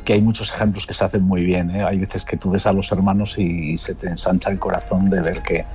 que hay muchos ejemplos que se hacen muy bien, ¿eh? Hay veces que tú ves a los hermanos y se te ensancha el corazón de ver que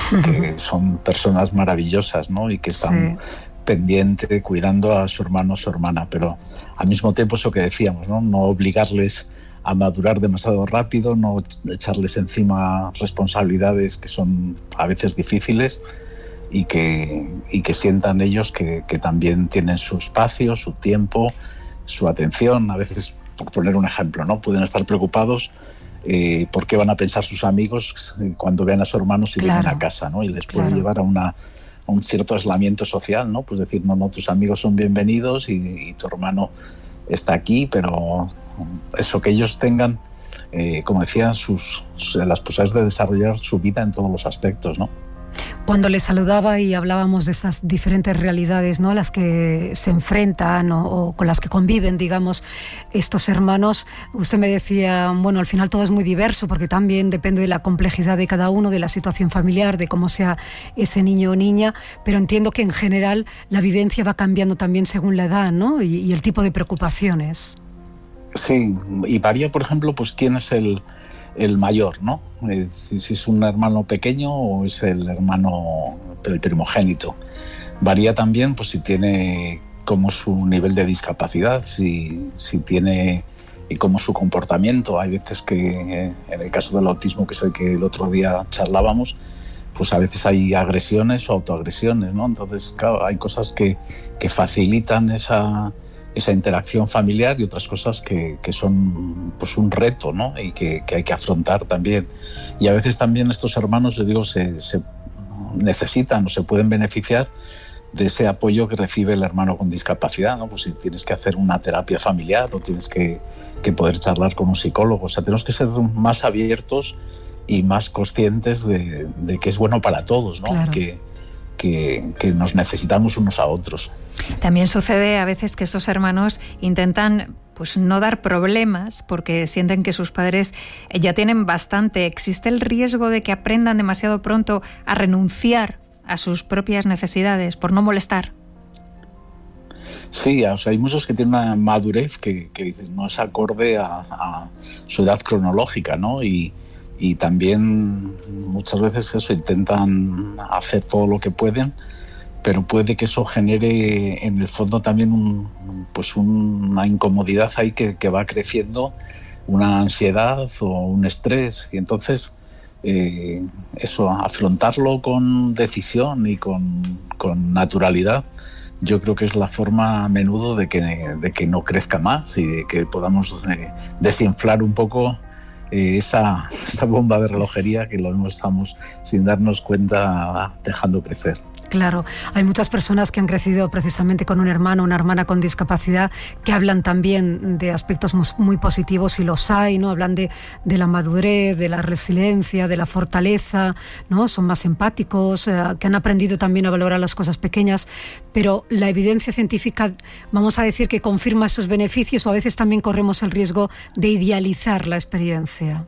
son personas maravillosas, ¿no? Y que están pendientes, cuidando a su hermano o su hermana, pero al mismo tiempo eso que decíamos, ¿no? No obligarles a madurar demasiado rápido, no echarles encima responsabilidades que son a veces difíciles, y que sientan ellos que también tienen su espacio, su tiempo, su atención. A veces, por poner un ejemplo, ¿no? Pueden estar preocupados por qué van a pensar sus amigos cuando vean a su hermano si vienen a casa, ¿no? Y les puede llevar a un cierto aislamiento social, ¿no? Pues decir, no, tus amigos son bienvenidos y tu hermano está aquí, pero eso, que ellos tengan, como decía, las posibilidades de desarrollar su vida en todos los aspectos, ¿no? Cuando le saludaba y hablábamos de esas diferentes realidades, ¿no?, a las que se enfrentan o con las que conviven, digamos, estos hermanos, usted me decía, bueno, al final todo es muy diverso porque también depende de la complejidad de cada uno, de la situación familiar, de cómo sea ese niño o niña, pero entiendo que en general la vivencia va cambiando también según la edad, ¿no?, y el tipo de preocupaciones. Sí, y varía, por ejemplo, pues quién es el mayor, ¿no? Si es un hermano pequeño o es el primogénito. Varía también, pues, si tiene como su nivel de discapacidad, si tiene y como su comportamiento. Hay veces que, en el caso del autismo, que es el que el otro día charlábamos, pues a veces hay agresiones o autoagresiones, ¿no? Entonces, claro, hay cosas que facilitan esa interacción familiar y otras cosas que son, pues, un reto, ¿no? Y que hay que afrontar también. Y a veces también estos hermanos, yo digo, se necesitan o se pueden beneficiar de ese apoyo que recibe el hermano con discapacidad, ¿no? Pues si tienes que hacer una terapia familiar o tienes que poder charlar con un psicólogo. O sea, tenemos que ser más abiertos y más conscientes de que es bueno para todos, ¿no? Claro. Que nos necesitamos unos a otros. También sucede a veces que estos hermanos intentan, pues, no dar problemas porque sienten que sus padres ya tienen bastante. ¿Existe el riesgo de que aprendan demasiado pronto a renunciar a sus propias necesidades por no molestar? Sí, o sea, hay muchos que tienen una madurez que no es acorde a su edad cronológica, ¿no? Y también muchas veces eso, intentan hacer todo lo que pueden, pero puede que eso genere en el fondo también una incomodidad ahí que va creciendo, una ansiedad o un estrés. Y entonces eso, afrontarlo con decisión y con naturalidad, yo creo que es la forma a menudo de que no crezca más y de que podamos desinflar un poco esa bomba de relojería que lo estamos, sin darnos cuenta, dejando crecer. Claro, hay muchas personas que han crecido precisamente con un hermano o una hermana con discapacidad que hablan también de aspectos muy positivos, y los hay, ¿no? Hablan de la madurez, de la resiliencia, de la fortaleza, ¿no? Son más empáticos, que han aprendido también a valorar las cosas pequeñas, pero la evidencia científica, vamos a decir, que confirma esos beneficios, o a veces también corremos el riesgo de idealizar la experiencia.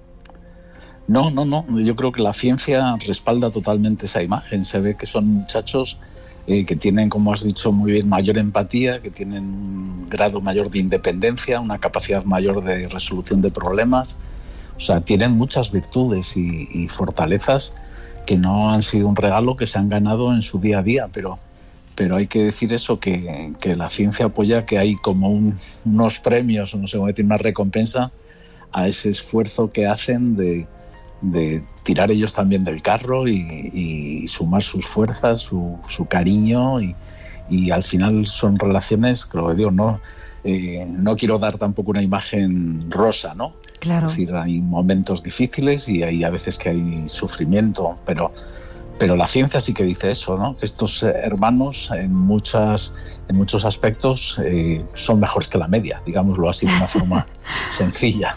No, yo creo que la ciencia respalda totalmente esa imagen. Se ve que son muchachos que tienen, como has dicho muy bien, mayor empatía, que tienen un grado mayor de independencia, una capacidad mayor de resolución de problemas. O sea, tienen muchas virtudes y fortalezas que no han sido un regalo, que se han ganado en su día a día, pero hay que decir eso, que la ciencia apoya que hay como unos premios, no sé cómo decir, una recompensa a ese esfuerzo que hacen de tirar ellos también del carro y sumar sus fuerzas, su cariño, y al final son relaciones, creo que digo, no quiero dar tampoco una imagen rosa, ¿no? Claro. Es decir, hay momentos difíciles y hay a veces que hay sufrimiento, pero la ciencia sí que dice eso, ¿no? Que estos hermanos en muchos aspectos son mejores que la media, digámoslo así de una forma sencilla.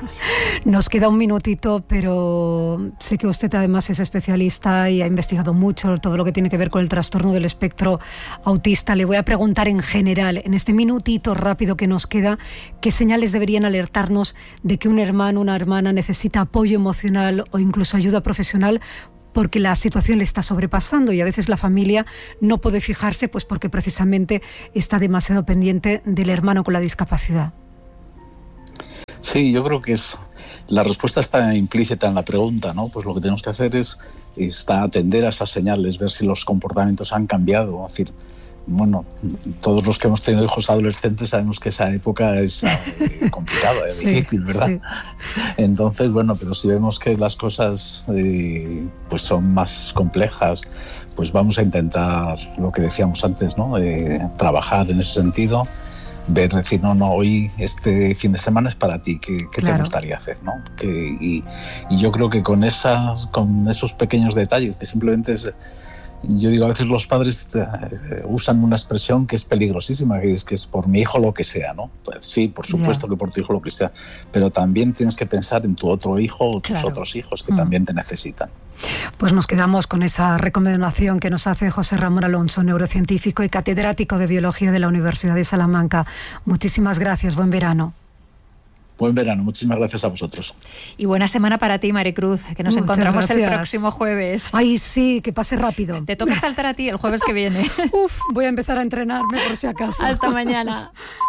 Nos queda un minutito, pero sé que usted además es especialista y ha investigado mucho todo lo que tiene que ver con el trastorno del espectro autista. Le voy a preguntar en general, en este minutito rápido que nos queda, ¿qué señales deberían alertarnos de que un hermano o una hermana necesita apoyo emocional o incluso ayuda profesional porque la situación le está sobrepasando, y a veces la familia no puede fijarse pues porque precisamente está demasiado pendiente del hermano con la discapacidad? Sí, yo creo que la respuesta está implícita en la pregunta, ¿no? Pues lo que tenemos que hacer es atender a esas señales, ver si los comportamientos han cambiado. Es decir, bueno, todos los que hemos tenido hijos adolescentes sabemos que esa época es complicada, es difícil, ¿verdad? Sí. Entonces, bueno, pero si vemos que las cosas pues son más complejas, pues vamos a intentar lo que decíamos antes, ¿no? Trabajar en ese sentido, decir, no, hoy este fin de semana es para ti, ¿qué te gustaría hacer, ¿no? Y yo creo que con esos pequeños detalles, que simplemente es... Yo digo, a veces los padres usan una expresión que es peligrosísima, que es por mi hijo lo que sea, ¿no? Pues sí, por supuesto que por tu hijo lo que sea, pero también tienes que pensar en tu otro hijo o tus otros hijos que también te necesitan. Pues nos quedamos con esa recomendación que nos hace José Ramón Alonso, neurocientífico y catedrático de Biología de la Universidad de Salamanca. Muchísimas gracias, buen verano. Buen verano, muchísimas gracias a vosotros. Y buena semana para ti, Maricruz, que nos encontramos el próximo jueves. Ay, sí, que pase rápido. Te toca saltar a ti el jueves que viene. Voy a empezar a entrenarme por si acaso. Hasta mañana.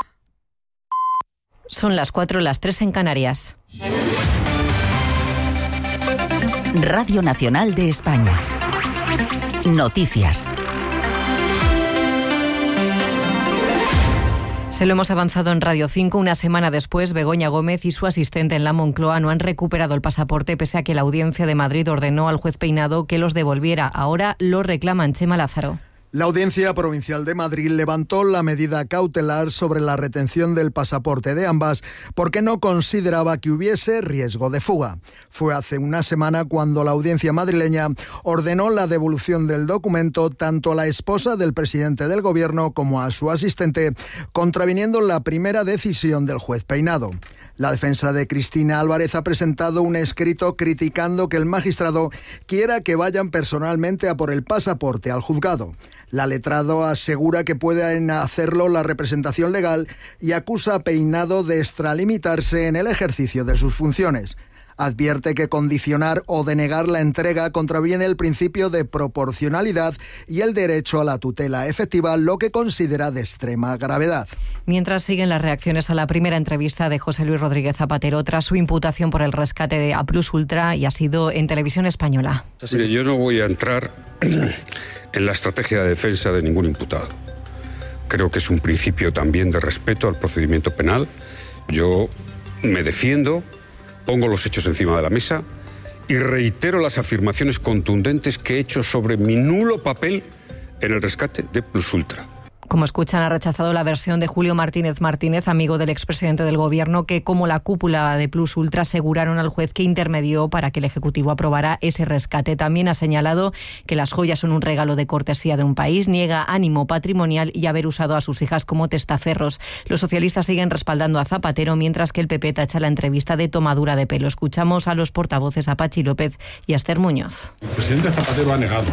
Son las 4, las 3 en Canarias. Radio Nacional de España. Noticias. Se lo hemos avanzado en Radio 5. Una semana después, Begoña Gómez y su asistente en la Moncloa no han recuperado el pasaporte, pese a que la Audiencia de Madrid ordenó al juez Peinado que los devolviera. Ahora lo reclaman. Chema Lázaro. La Audiencia Provincial de Madrid levantó la medida cautelar sobre la retención del pasaporte de ambas porque no consideraba que hubiese riesgo de fuga. Fue hace una semana cuando la Audiencia madrileña ordenó la devolución del documento tanto a la esposa del presidente del Gobierno como a su asistente, contraviniendo la primera decisión del juez Peinado. La defensa de Cristina Álvarez ha presentado un escrito criticando que el magistrado quiera que vayan personalmente a por el pasaporte al juzgado. La letrado asegura que pueden hacerlo la representación legal y acusa a Peinado de extralimitarse en el ejercicio de sus funciones. Advierte que condicionar o denegar la entrega contraviene el principio de proporcionalidad y el derecho a la tutela efectiva, lo que considera de extrema gravedad. Mientras siguen las reacciones a la primera entrevista de José Luis Rodríguez Zapatero tras su imputación por el rescate de A+ Ultra, y ha sido en Televisión Española. Mire, yo no voy a entrar en la estrategia de defensa de ningún imputado. Creo que es un principio también de respeto al procedimiento penal. Yo me defiendo, pongo los hechos encima de la mesa y reitero las afirmaciones contundentes que he hecho sobre mi nulo papel en el rescate de A+ Ultra. Como escuchan, ha rechazado la versión de Julio Martínez Martínez, amigo del expresidente del Gobierno, que como la cúpula de A+ Ultra aseguraron al juez que intermedió para que el Ejecutivo aprobara ese rescate. También ha señalado que las joyas son un regalo de cortesía de un país, niega ánimo patrimonial y haber usado a sus hijas como testaferros. Los socialistas siguen respaldando a Zapatero, mientras que el PP tacha la entrevista de tomadura de pelo. Escuchamos a los portavoces a Pachi López y a Esther Muñoz. El presidente Zapatero ha negado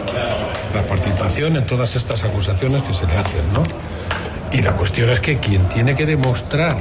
la participación en todas estas acusaciones que se le hacen, ¿no? Y la cuestión es que quien tiene que demostrar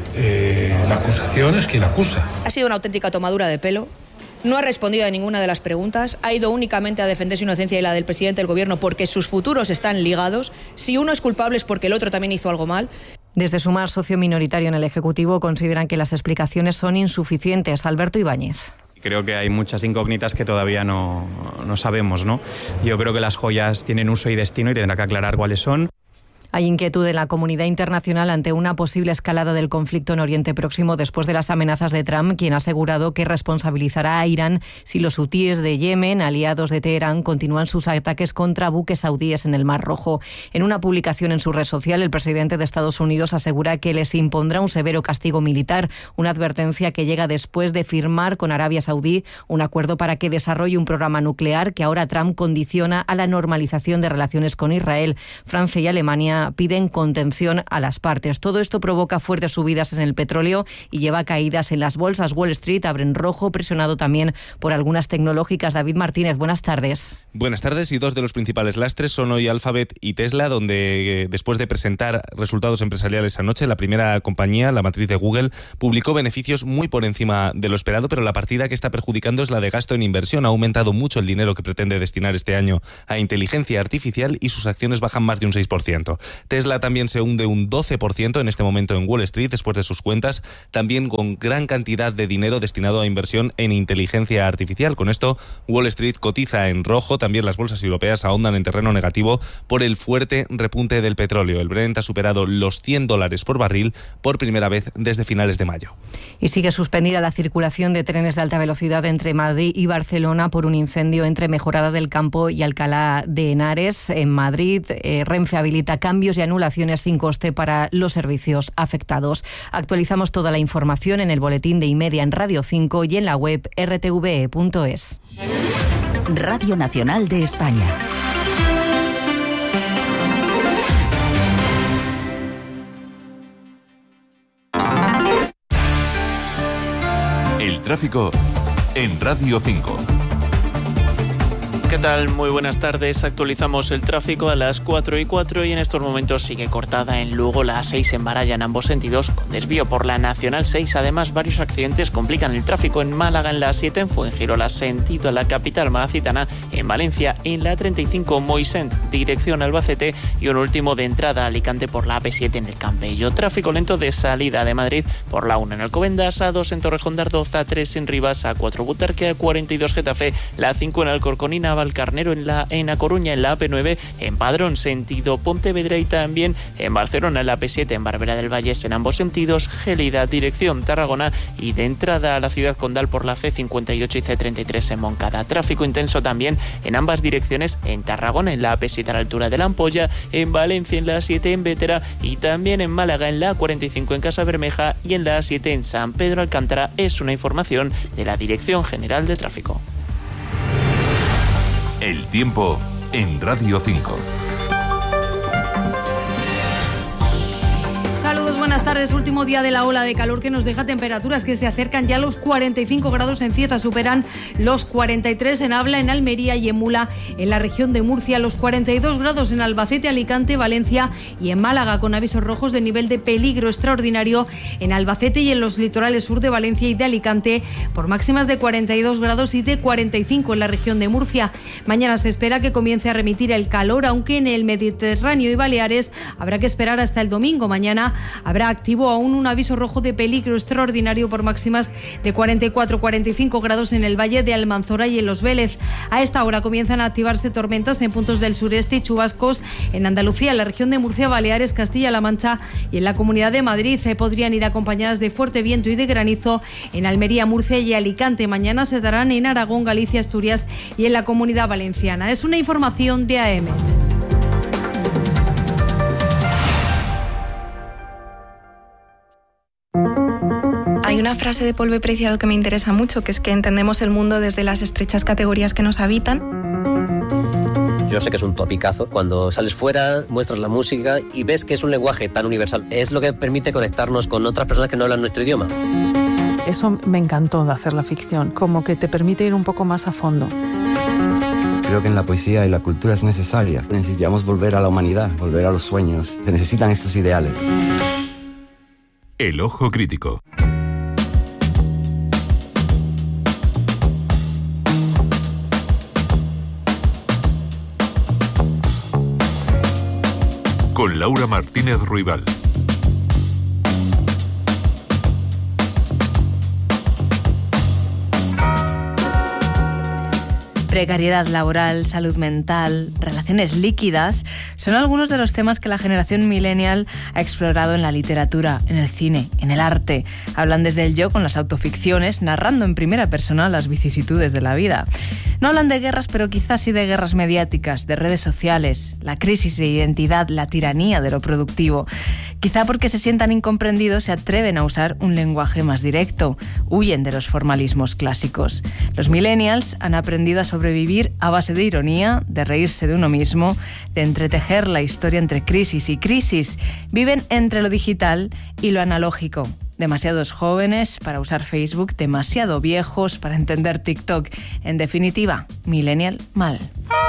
la acusación es quien acusa. Ha sido una auténtica tomadura de pelo. No ha respondido a ninguna de las preguntas. Ha ido únicamente a defender su inocencia y la del presidente del Gobierno porque sus futuros están ligados. Si uno es culpable es porque el otro también hizo algo mal. Desde Sumar, socio minoritario en el Ejecutivo, consideran que las explicaciones son insuficientes. Alberto Ibáñez. Creo que hay muchas incógnitas que todavía no sabemos, ¿no? Yo creo que las joyas tienen uso y destino y tendrá que aclarar cuáles son. Hay inquietud en la comunidad internacional ante una posible escalada del conflicto en Oriente Próximo después de las amenazas de Trump, quien ha asegurado que responsabilizará a Irán si los hutíes de Yemen, aliados de Teherán, continúan sus ataques contra buques saudíes en el Mar Rojo. En una publicación en su red social, el presidente de Estados Unidos asegura que les impondrá un severo castigo militar, una advertencia que llega después de firmar con Arabia Saudí un acuerdo para que desarrolle un programa nuclear que ahora Trump condiciona a la normalización de relaciones con Israel. Francia y Alemania piden contención a las partes. Todo esto provoca fuertes subidas en el petróleo y lleva a caídas en las bolsas. Wall Street abre en rojo, presionado también por algunas tecnológicas. David Martínez, buenas tardes. Buenas tardes, y dos de los principales lastres son hoy Alphabet y Tesla, donde después de presentar resultados empresariales anoche, la primera compañía, la matriz de Google, publicó beneficios muy por encima de lo esperado, pero la partida que está perjudicando es la de gasto en inversión. Ha aumentado mucho el dinero que pretende destinar este año a inteligencia artificial y sus acciones bajan más de un 6%. Tesla también se hunde un 12% en este momento en Wall Street después de sus cuentas, también con gran cantidad de dinero destinado a inversión en inteligencia artificial. Con esto, Wall Street cotiza en rojo, también las bolsas europeas ahondan en terreno negativo por el fuerte repunte del petróleo. El Brent ha superado los $100 por barril por primera vez desde finales de mayo. Y sigue suspendida la circulación de trenes de alta velocidad entre Madrid y Barcelona por un incendio entre Mejorada del Campo y Alcalá de Henares. En Madrid, Renfe habilita cambios y anulaciones sin coste para los servicios afectados. Actualizamos toda la información en el boletín de Y-Media en Radio 5 y en la web rtve.es. Radio Nacional de España. El tráfico en Radio 5. ¿Qué tal? Muy buenas tardes. Actualizamos el tráfico a las 4:04 y en estos momentos sigue cortada en Lugo la A6 en Baralla en ambos sentidos, con desvío por la Nacional 6. Además, varios accidentes complican el tráfico en Málaga en la A7, en Fuengirola sentido a la capital malacitana, en Valencia en la A35 Moisent dirección Albacete y un último de entrada a Alicante por la AP7 en el Campello. Tráfico lento de salida de Madrid por la 1 en Alcobendas, A2 en Torrejón de Ardoz, A3 en Rivas, A4 Butarque, A42 Getafe, la 5 en Alcorcón, Valcarnero en A Coruña, en la AP9 en Padrón sentido Pontevedra y también en Barcelona en la AP7 en Barberá del Vallés en ambos sentidos, Gélida dirección Tarragona y de entrada a la ciudad condal por la C58 y C33 en Moncada. Tráfico intenso también en ambas direcciones en Tarragona en la AP7 a la altura de la Ampolla, en Valencia en la A7 en Vétera y también en Málaga en la A45 en Casa Bermeja y en la A7 en San Pedro Alcántara. Es una información de la Dirección General de Tráfico. El tiempo en Radio 5. Saludos, buenas tardes. Último día de la ola de calor que nos deja temperaturas que se acercan ya a los 45 grados en Cieza, superan los 43 en Abla, en Almería y en Mula, en la región de Murcia, los 42 grados en Albacete, Alicante, Valencia y en Málaga, con avisos rojos de nivel de peligro extraordinario en Albacete y en los litorales sur de Valencia y de Alicante, por máximas de 42 grados y de 45 en la región de Murcia. Mañana se espera que comience a remitir el calor, aunque en el Mediterráneo y Baleares habrá que esperar hasta el domingo. Mañana habrá activo aún un aviso rojo de peligro extraordinario por máximas de 44-45 grados en el Valle de Almanzora y en Los Vélez. A esta hora comienzan a activarse tormentas en puntos del sureste y chubascos en Andalucía, en la región de Murcia, Baleares, Castilla-La Mancha y en la Comunidad de Madrid. Podrían ir acompañadas de fuerte viento y de granizo en Almería, Murcia y Alicante. Mañana se darán en Aragón, Galicia, Asturias y en la Comunidad Valenciana. Es una información de AM. Hay una frase de Polve Preciado que me interesa mucho, que es que entendemos el mundo desde las estrechas categorías que nos habitan. Yo sé que es un topicazo. Cuando sales fuera, muestras la música y ves que es un lenguaje tan universal. Es lo que permite conectarnos con otras personas que no hablan nuestro idioma. Eso me encantó de hacer la ficción, como que te permite ir un poco más a fondo. Creo que en la poesía y la cultura es necesaria. Necesitamos volver a la humanidad, volver a los sueños. Se necesitan estos ideales. El ojo crítico. Con Laura Martínez Ruibal. Precariedad laboral, salud mental, relaciones líquidas son algunos de los temas que la generación millennial ha explorado en la literatura, en el cine, en el arte. Hablan desde el yo con las autoficciones, narrando en primera persona las vicisitudes de la vida. No hablan de guerras, pero quizás sí de guerras mediáticas, de redes sociales, la crisis de identidad, la tiranía de lo productivo. Quizá porque se sientan incomprendidos se atreven a usar un lenguaje más directo, huyen de los formalismos clásicos. Los millennials han aprendido a sobrevivir a base de ironía, de reírse de uno mismo, de entretejer la historia entre crisis y crisis. Viven entre lo digital y lo analógico. Demasiados jóvenes para usar Facebook, demasiado viejos para entender TikTok. En definitiva, millennial mal.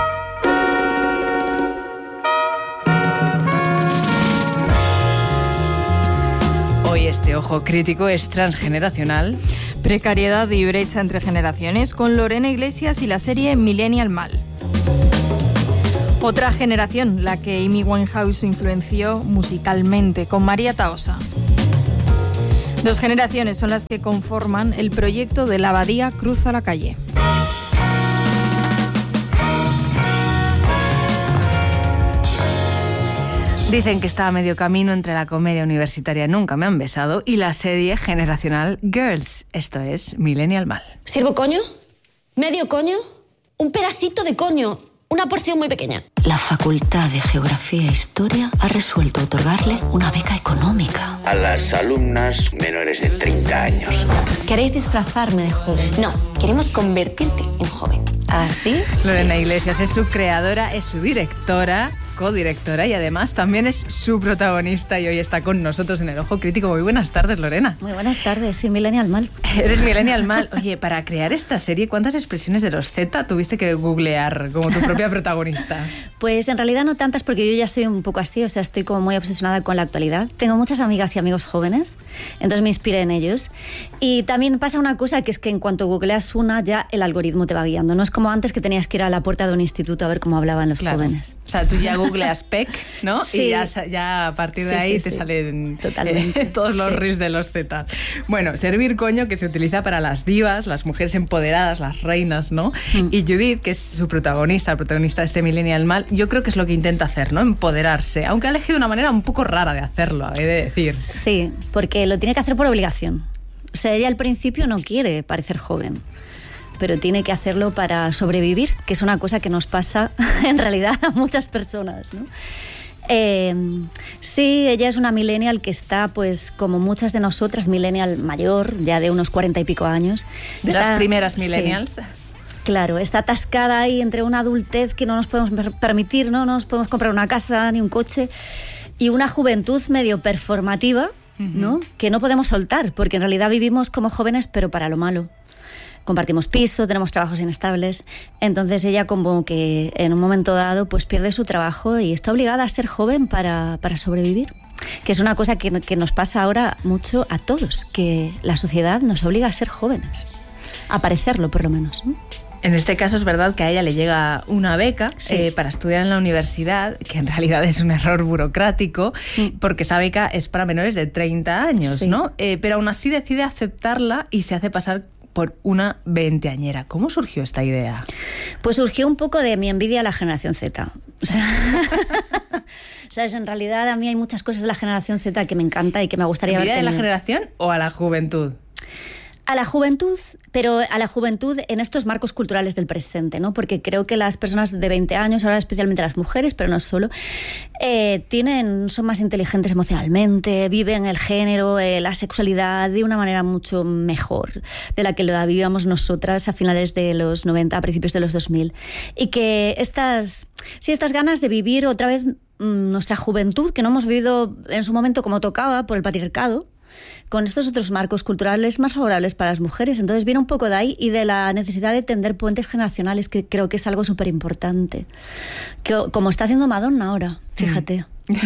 Hoy este ojo crítico es transgeneracional. Precariedad y brecha entre generaciones con Lorena Iglesias y la serie Millennial Mal. Otra generación, la que Amy Winehouse influenció musicalmente, con María Tahosa. 2 generaciones son las que conforman el proyecto de la Abadía Cruza la Calle. Dicen que está a medio camino entre la comedia universitaria Nunca me han besado y la serie generacional Girls. Esto es Millennial Mal. ¿Sirvo coño? ¿Medio coño? ¿Un pedacito de coño? Una porción muy pequeña. La Facultad de Geografía e Historia ha resuelto otorgarle una beca económica. A las alumnas menores de 30 años. ¿Queréis disfrazarme de joven? No, queremos convertirte en joven. ¿Así? Lorena Iglesias es su creadora, es su directora, codirectora y además también es su protagonista y hoy está con nosotros en El Ojo Crítico. Muy buenas tardes, Lorena. Muy buenas tardes, soy Millennial Mal. Eres Millennial Mal. Oye, para crear esta serie, ¿cuántas expresiones de los Z tuviste que googlear como tu propia protagonista? Pues en realidad no tantas, porque yo ya soy un poco así, o sea, estoy como muy obsesionada con la actualidad. Tengo muchas amigas y amigos jóvenes, entonces me inspiré en ellos. Y también pasa una cosa, que es que en cuanto googleas una, ya el algoritmo te va guiando. No es como antes, que tenías que ir a la puerta de un instituto a ver cómo hablaban los jóvenes. O sea, tú ya googleas PEC, ¿no? Sí. Y ya a partir de ahí te salen todos los ris de los Z. Bueno, servir coño, que se utiliza para las divas, las mujeres empoderadas, las reinas, ¿no? Y Judith, que es su protagonista, el protagonista de este Millennial Mal, yo creo que es lo que intenta hacer, ¿no? Empoderarse, aunque ha elegido una manera un poco rara de hacerlo, he de decir. Sí, porque lo tiene que hacer por obligación. O sea, ella al principio no quiere parecer joven, pero tiene que hacerlo para sobrevivir, que es una cosa que nos pasa en realidad a muchas personas, ¿no? Sí, ella es una millennial que está, pues, como muchas de nosotras, millennial mayor, ya de unos 40 y pico años. De las primeras millennials. Sí. Claro, está atascada ahí entre una adultez que no nos podemos permitir, ¿no? No nos podemos comprar una casa ni un coche, y una juventud medio performativa, ¿no? Que no podemos soltar, porque en realidad vivimos como jóvenes, pero para lo malo. Compartimos piso, tenemos trabajos inestables, entonces ella como que en un momento dado pues pierde su trabajo y está obligada a ser joven para sobrevivir, que es una cosa que nos pasa ahora mucho a todos, que la sociedad nos obliga a ser jóvenes, a parecerlo por lo menos, ¿no? En este caso es verdad que a ella le llega una beca para estudiar en la universidad, que en realidad es un error burocrático, porque esa beca es para menores de 30 años, ¿no? Pero aún así decide aceptarla y se hace pasar por una veinteañera. ¿Cómo surgió esta idea? Pues surgió un poco de mi envidia a la generación Z. O sea, ¿sabes? En realidad a mí hay muchas cosas de la generación Z que me encanta y que me gustaría ver. ¿Envidia de la generación o a la juventud? A la juventud, pero a la juventud en estos marcos culturales del presente, ¿no? Porque creo que las personas de 20 años, ahora especialmente las mujeres, pero no solo, son más inteligentes emocionalmente, viven el género, la sexualidad de una manera mucho mejor de la que lo vivíamos nosotras a finales de los 90, a principios de los 2000. Y que estas ganas de vivir otra vez nuestra juventud, que no hemos vivido en su momento como tocaba por el patriarcado, con estos otros marcos culturales más favorables para las mujeres. Entonces viene un poco de ahí y de la necesidad de tender puentes generacionales, que creo que es algo súper importante, como está haciendo Madonna ahora, fíjate.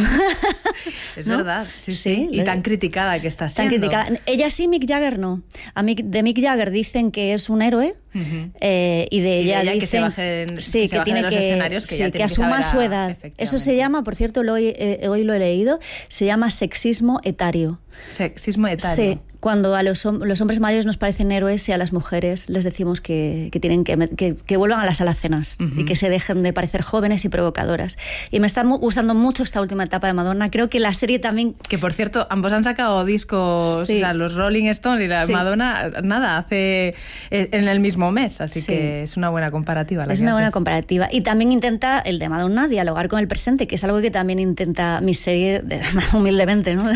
Es ¿no? verdad, sí. Y tan criticada que está siendo. Tan criticada. Ella sí, Mick Jagger no. De Mick Jagger dicen que es un héroe, y de ella dicen que se baje que tiene que escenarios, que asuma su edad. Eso se llama, por cierto, hoy lo he leído, se llama sexismo etario. Sexismo etario. Sí, cuando a los hombres mayores nos parecen héroes y a las mujeres les decimos que tienen que vuelvan a las alacenas y que se dejen de parecer jóvenes y provocadoras. Y me está gustando mucho esta última etapa de Madonna. Creo que la serie también... Que, por cierto, ambos han sacado discos, o sea, los Rolling Stones y la Madonna, hace en el mismo mes, así que es una buena comparativa. Es una buena comparativa. Y también intenta, el de Madonna, dialogar con el presente, que es algo que también intenta mi serie, humildemente, ¿no?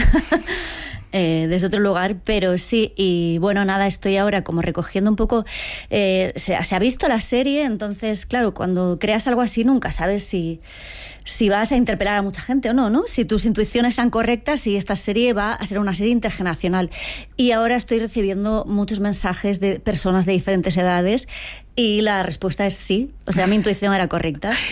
Desde otro lugar, pero sí. Y bueno, nada, estoy ahora como recogiendo un poco, se ha visto la serie, entonces claro, cuando creas algo así nunca sabes si vas a interpelar a mucha gente o no, ¿no? Si tus intuiciones sean correctas, si esta serie va a ser una serie intergeneracional. Y ahora estoy recibiendo muchos mensajes de personas de diferentes edades y la respuesta es sí, o sea, mi intuición era correcta.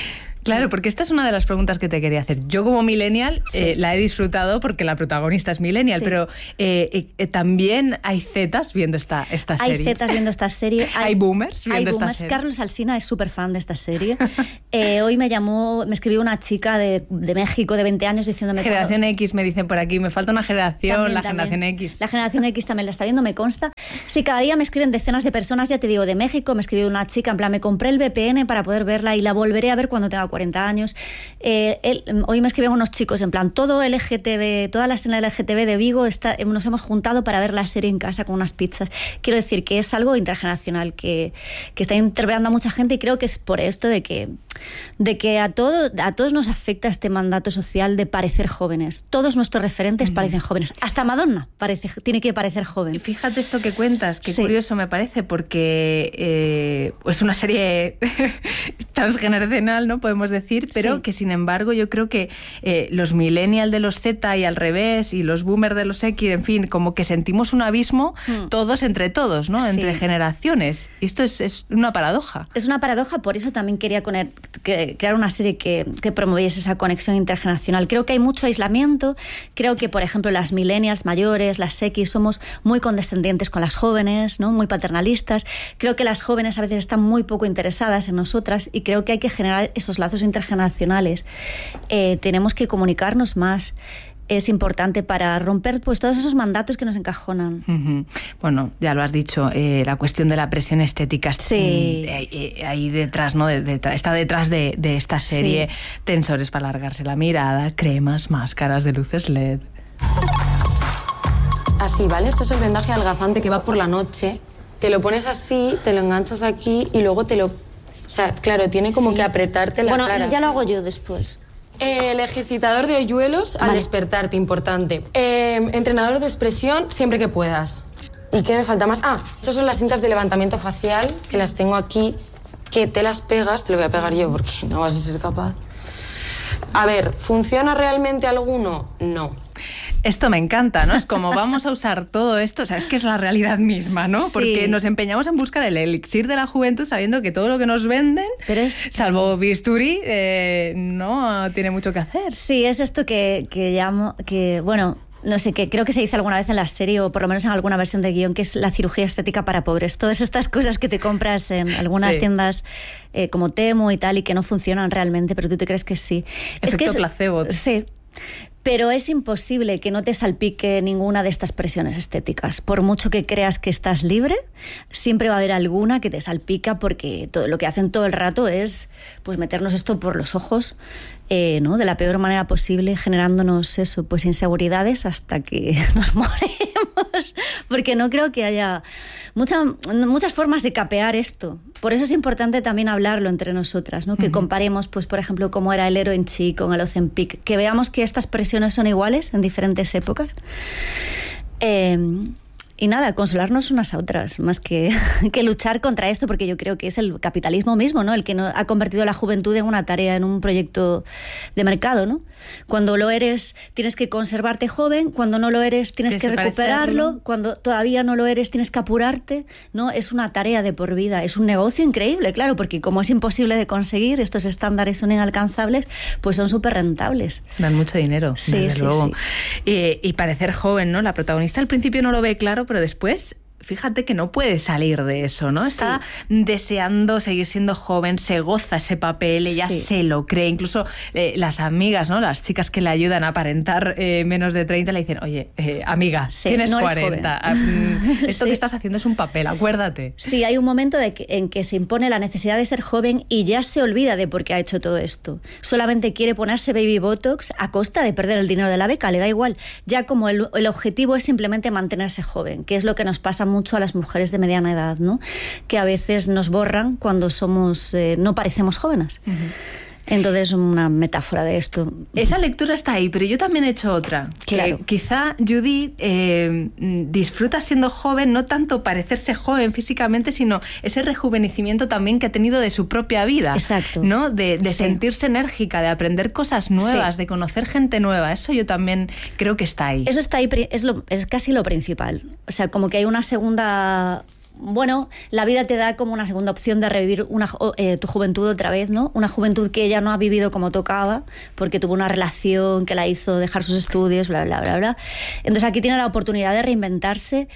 Claro, porque esta es una de las preguntas que te quería hacer. Yo como millennial la he disfrutado porque la protagonista es millennial, pero también hay zetas viendo esta serie. Hay zetas viendo esta serie. Hay boomers viendo esta serie. Carlos Alsina es súper fan de esta serie. Hoy me escribió una chica de México de 20 años diciéndome... Generación X me dicen por aquí, me falta una generación, generación X. La generación X también la está viendo, me consta. Sí, cada día me escriben decenas de personas, ya te digo, de México. Me escribió una chica, en plan, me compré el VPN para poder verla y la volveré a ver cuando tenga 40 años. Hoy me escriben unos chicos, en plan, toda la escena LGTB de Vigo nos hemos juntado para ver la serie en casa con unas pizzas. Quiero decir que es algo intergeneracional que está interpelando a mucha gente, y creo que es por esto de que a todos nos afecta este mandato social de parecer jóvenes. Todos nuestros referentes parecen jóvenes. Hasta Madonna tiene que parecer joven. Fíjate esto que cuentas, qué curioso me parece, porque es una serie transgeneracional, ¿no? Podemos decir, pero que sin embargo yo creo que los millennials de los Z y al revés, y los boomers de los X, en fin, como que sentimos un abismo todos entre todos, ¿no? Entre generaciones. Y esto es una paradoja. Es una paradoja, por eso también quería crear una serie que promoviese esa conexión intergeneracional. Creo que hay mucho aislamiento. Creo que, por ejemplo, las millennials mayores, las X, somos muy condescendientes con las jóvenes, ¿no? Muy paternalistas. Creo que las jóvenes a veces están muy poco interesadas en nosotras, y creo que hay que generar esos lazos intergeneracionales. Tenemos que comunicarnos más. Es importante para romper pues todos esos mandatos que nos encajonan. Uh-huh. Bueno, ya lo has dicho, la cuestión de la presión estética ahí detrás, ¿no? Está detrás de esta serie. Tensores para alargarse la mirada, cremas, máscaras de luces LED. Así, ¿vale? Esto es el vendaje adelgazante que va por la noche. Te lo pones así, te lo enganchas aquí y luego te lo... O sea, claro, tiene como que apretarte la cara. Bueno, ya lo hago yo después. El ejercitador de hoyuelos al despertarte, importante. Entrenador de expresión siempre que puedas. ¿Y qué me falta más? Estas son las cintas de levantamiento facial, que las tengo aquí, que te las pegas, te lo voy a pegar yo porque no vas a ser capaz. A ver, ¿funciona realmente alguno? No. Esto me encanta, ¿no? Es como vamos a usar todo esto, o sea, es que es la realidad misma, ¿no? Porque nos empeñamos en buscar el elixir de la juventud sabiendo que todo lo que nos venden, salvo bisturí, no tiene mucho que hacer. Sí, es esto que llamo, bueno, no sé, que creo que se dice alguna vez en la serie, o por lo menos en alguna versión de guión, que es la cirugía estética para pobres. Todas estas cosas que te compras en algunas tiendas como Temu y tal, y que no funcionan realmente, pero tú te crees que sí. Efecto placebo. Sí. Pero es imposible que no te salpique ninguna de estas presiones estéticas. Por mucho que creas que estás libre, siempre va a haber alguna que te salpica, porque todo lo que hacen todo el rato es pues meternos esto por los ojos, ¿no? De la peor manera posible, generándonos eso, pues inseguridades hasta que nos morimos. Porque no creo que haya muchas formas de capear esto. Por eso es importante también hablarlo entre nosotras, ¿no? Que comparemos, pues, por ejemplo, cómo era el Heroin Chic con el Ozempic, que veamos que estas presiones son iguales en diferentes épocas. Y nada, consolarnos unas a otras, más que luchar contra esto, porque yo creo que es el capitalismo mismo, ¿no? El que ha convertido la juventud en una tarea, en un proyecto de mercado, ¿no? Cuando lo eres, tienes que conservarte joven; cuando no lo eres, tienes que recuperarlo; cuando todavía no lo eres, tienes que apurarte, ¿no? Es una tarea de por vida, es un negocio increíble, claro, porque como es imposible de conseguir, estos estándares son inalcanzables, pues son súper rentables. Dan mucho dinero, desde luego. Sí. Y parecer joven, ¿no? La protagonista al principio no lo ve claro, pero después, fíjate que no puede salir de eso, ¿no? Está deseando seguir siendo joven, se goza ese papel, ella se lo cree. Incluso las amigas, ¿no? Las chicas que le ayudan a aparentar menos de 30 le dicen, oye, amiga, tienes no 40. Esto que estás haciendo es un papel, acuérdate. Sí, hay un momento en que se impone la necesidad de ser joven y ya se olvida de por qué ha hecho todo esto. Solamente quiere ponerse baby botox a costa de perder el dinero de la beca, le da igual. Ya como el objetivo es simplemente mantenerse joven, que es lo que nos pasa mucho a las mujeres de mediana edad, ¿no? Que a veces nos borran cuando somos no parecemos jóvenes. Entonces, una metáfora de esto. Esa lectura está ahí, pero yo también he hecho otra. Claro. Quizá Judith disfruta siendo joven, no tanto parecerse joven físicamente, sino ese rejuvenecimiento también que ha tenido de su propia vida. Exacto. ¿No? De sentirse enérgica, de aprender cosas nuevas, de conocer gente nueva. Eso yo también creo que está ahí. Eso está ahí, es casi lo principal. O sea, como que hay una segunda bueno, la vida te da como una segunda opción de revivir tu juventud otra vez, ¿no? Una juventud que ella no ha vivido como tocaba, porque tuvo una relación que la hizo dejar sus estudios, bla, bla, bla, bla. Entonces aquí tiene la oportunidad de reinventarse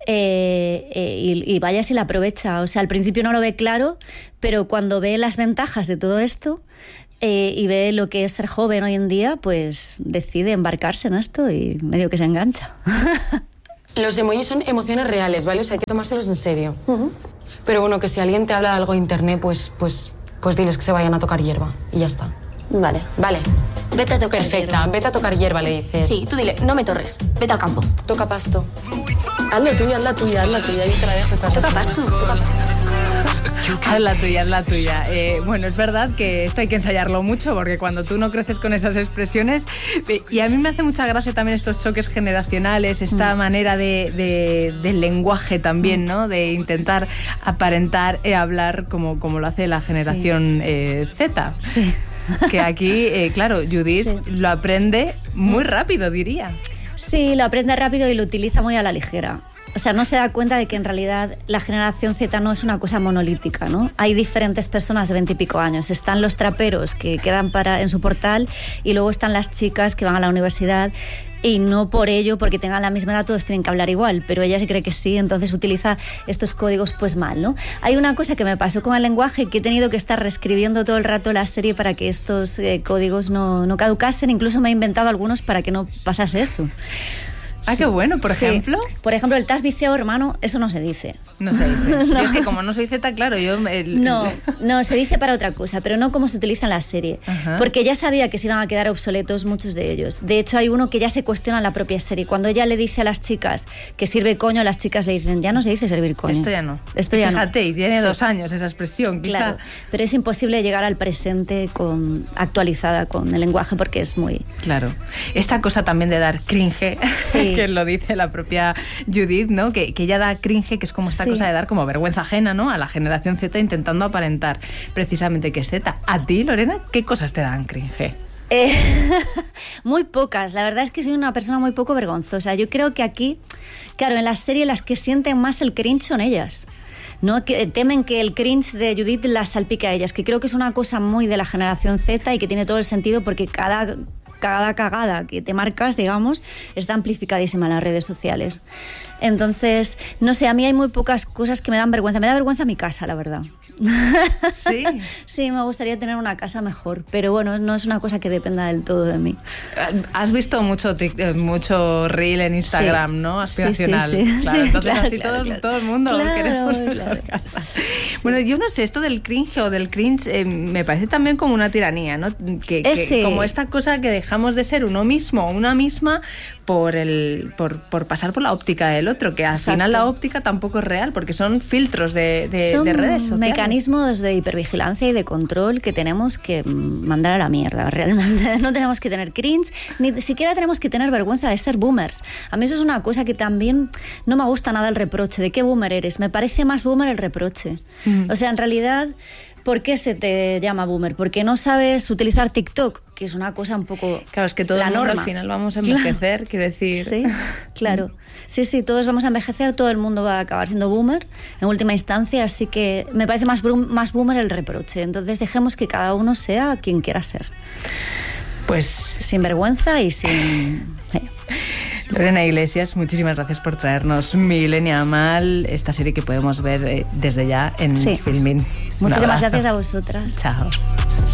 y vaya si la aprovecha. O sea, al principio no lo ve claro, pero cuando ve las ventajas de todo esto y ve lo que es ser joven hoy en día, pues decide embarcarse en esto y medio que se engancha. Los emojis son emociones reales, ¿vale? O sea, hay que tomárselos en serio. Pero bueno, que si alguien te habla de algo de internet, pues diles que se vayan a tocar hierba y ya está. Vale. Vete a tocar hierba. Vete a tocar hierba, le dices. Sí, tú dile, no me torres, vete al campo. Toca pasto. Haz la tuya, yo te la dejo. Toca pasto. Haz la tuya. Bueno, es verdad que esto hay que ensayarlo mucho, porque cuando tú no creces con esas expresiones, y a mí me hace mucha gracia también estos choques generacionales, esta manera del lenguaje también, ¿no? De intentar aparentar hablar como lo hace la generación Z. Sí. Que aquí, claro, Judith lo aprende muy rápido, diría. Sí, lo aprende rápido y lo utiliza muy a la ligera. O sea, no se da cuenta de que en realidad la generación Z no es una cosa monolítica, ¿no? Hay diferentes personas de 20 y pico años. Están los traperos que quedan en su portal y luego están las chicas que van a la universidad y no por ello, porque tengan la misma edad, todos tienen que hablar igual, pero ella se cree que sí, entonces utiliza estos códigos pues mal, ¿no? Hay una cosa que me pasó con el lenguaje, que he tenido que estar reescribiendo todo el rato la serie para que estos códigos no caducasen, incluso me he inventado algunos para que no pasase eso. Ah, qué bueno, por ejemplo. Por ejemplo, el te has viciado, hermano, eso no se dice. No se dice. No. Yo es que como no soy Z, claro, yo... No, se dice para otra cosa, pero no como se utiliza en la serie. Ajá. Porque ya sabía que se iban a quedar obsoletos muchos de ellos. De hecho, hay uno que ya se cuestiona en la propia serie. Cuando ella le dice a las chicas que sirve coño, las chicas le dicen, ya no se dice servir coño. Esto ya no. Fíjate, no. Y tiene 2 años esa expresión, quizá. Claro, pero es imposible llegar al presente actualizada con el lenguaje porque es muy... Claro. Esta cosa también de dar cringe, que lo dice la propia Judith, ¿no? Que ella da cringe, que es como esta cosa de dar como vergüenza ajena, ¿no? A la generación Z, intentando aparentar precisamente que es Z. ¿A ti, Lorena, qué cosas te dan cringe? Muy pocas. La verdad es que soy una persona muy poco vergonzosa. Yo creo que aquí, claro, en la serie las que sienten más el cringe son ellas, ¿no? Que temen que el cringe de Judith las salpique a ellas, que creo que es una cosa muy de la generación Z y que tiene todo el sentido porque cada cagada que te marcas, digamos, está amplificadísima en las redes sociales. Entonces, no sé, a mí hay muy pocas cosas que me dan vergüenza. Me da vergüenza mi casa, la verdad. ¿Sí? Sí, me gustaría tener una casa mejor, pero bueno, no es una cosa que dependa del todo de mí. Has visto mucho reel en Instagram, ¿no? Aspiracional. Sí. Claro, entonces claro, así claro. todo el mundo queremos claro. casa. Bueno, yo no sé, esto del cringe o del cringe me parece también como una tiranía, ¿no? Que como esta cosa que dejamos de ser uno mismo o una misma por pasar por la óptica del otro, que al final la óptica tampoco es real, porque son filtros de redes sociales. Son mecanismos de hipervigilancia y de control que tenemos que mandar a la mierda, realmente. No tenemos que tener cringe, ni siquiera tenemos que tener vergüenza de ser boomers. A mí eso es una cosa que también no me gusta nada el reproche. ¿De qué boomer eres? Me parece más boomer el reproche. O sea, en realidad... ¿Por qué se te llama boomer? Porque no sabes utilizar TikTok, que es una cosa un poco... Claro, es que todo el mundo al final vamos a envejecer, quiero decir... Sí, claro. Sí, todos vamos a envejecer, todo el mundo va a acabar siendo boomer en última instancia, así que me parece más boomer el reproche. Entonces dejemos que cada uno sea quien quiera ser. Pues... Sin vergüenza y sin... Lorena Iglesias, muchísimas gracias por traernos Milenia Mal, esta serie que podemos ver desde ya en Filmin. Muchísimas gracias a vosotras. Chao.